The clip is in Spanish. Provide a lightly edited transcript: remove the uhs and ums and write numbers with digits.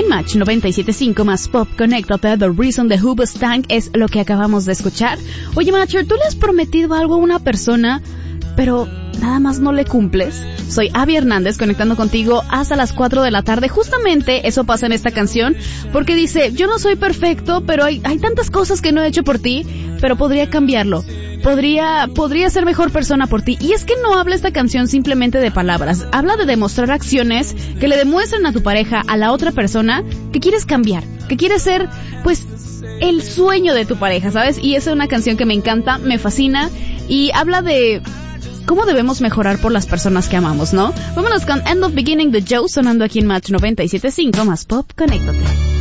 En Match 97.5 más Pop, Conéctate, The Reason de Hoobastank es lo que acabamos de escuchar. Oye, Matcher, ¿tú le has prometido algo a una persona, pero nada más no le cumples? Soy Abby Hernández, conectando contigo hasta las 4 de la tarde. Justamente eso pasa en esta canción, porque dice, yo no soy perfecto, pero hay tantas cosas que no he hecho por ti, pero podría cambiarlo. Podría ser mejor persona por ti. Y es que no habla esta canción simplemente de palabras. Habla de demostrar acciones que le demuestren a tu pareja, a la otra persona, que quieres cambiar, que quieres ser, pues, el sueño de tu pareja, ¿sabes? Y esa es una canción que me encanta, me fascina, y habla de cómo debemos mejorar por las personas que amamos, ¿no? Vámonos con End of Beginning de Joe, sonando aquí en Match 97.5 más Pop, Conéctate.